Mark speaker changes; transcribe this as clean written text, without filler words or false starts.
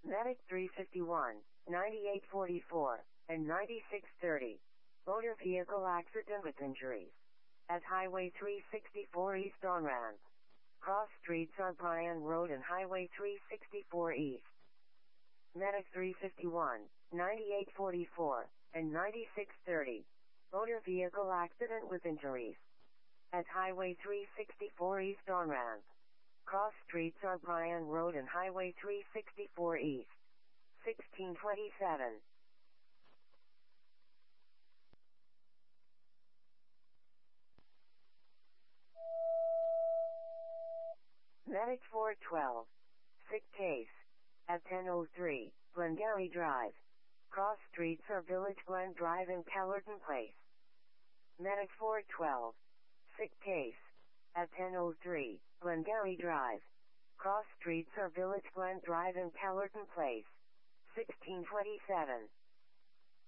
Speaker 1: Medic 351, 9844, and 9630. Motor vehicle accident with injuries. At Highway 364 East on ramp. Cross streets on Bryan Road and Highway 364 East. Medic 351, 9844, and 9630. Motor vehicle accident with injuries. At Highway 364 East on ramp. Cross streets on Bryan Road and Highway 364 East. 1627. Medic 412. Sick case. At 1003, Glengarry Drive. Cross streets are Village Glen Drive and Callerton Place. Medic 412. Sick case. At 1003, Glengarry Drive. Cross streets are Village Glen Drive and Callerton Place. 1627.